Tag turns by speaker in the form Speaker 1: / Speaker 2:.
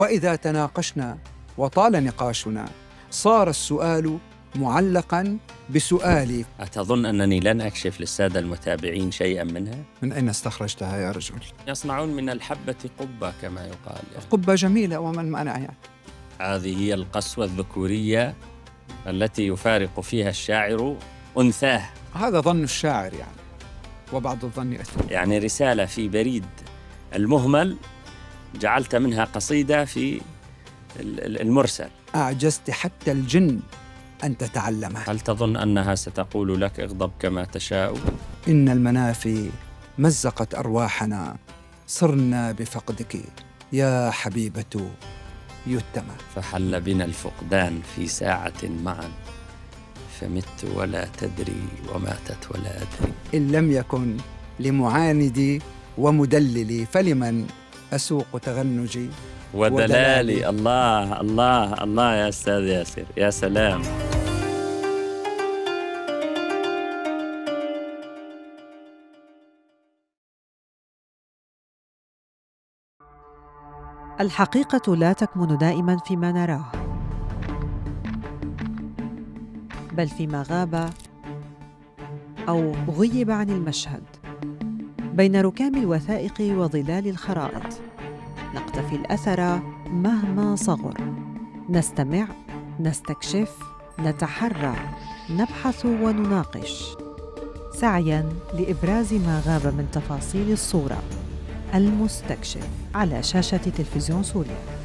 Speaker 1: وإذا تناقشنا وطال نقاشنا صار السؤال معلقاً بسؤالي.
Speaker 2: أتظن أنني لن أكشف للسادة المتابعين شيئاً منها؟
Speaker 1: من أين استخرجتها يا رجل؟
Speaker 2: يصنعون من الحبة قبة كما يقال
Speaker 1: قبة جميلة، ومن منع يعني؟
Speaker 2: هذه هي القسوة الذكورية التي يفارق فيها الشاعر أنثاه.
Speaker 1: هذا ظن الشاعر يعني، وبعض الظن أثم.
Speaker 2: يعني رسالة في بريد المهمل جعلت منها قصيدة في المرسل.
Speaker 1: أعجزت حتى الجن أن تتعلمها.
Speaker 2: هل تظن أنها ستقول لك اغضب كما تشاء؟
Speaker 1: إن المنافي مزقت أرواحنا، صرنا بفقدك يا حبيبة يتمى.
Speaker 2: فحل بنا الفقدان في ساعة معا، فمت ولا تدري وماتت ولا أدري.
Speaker 1: إن لم يكن لمعاندي ومدللي فلمن أسوق تغنجي
Speaker 2: ودلالي. الله الله الله يا أستاذ ياسر، يا سلام.
Speaker 3: الحقيقة لا تكمن دائماً فيما نراه، بل فيما غاب أو غيب عن المشهد، بين ركام الوثائق وظلال الخرائط. نقتفي الأثر مهما صغر، نستمع، نستكشف، نتحرى، نبحث ونناقش، سعياً لإبراز ما غاب من تفاصيل الصورة. المستكشف على شاشة تلفزيون سوريا.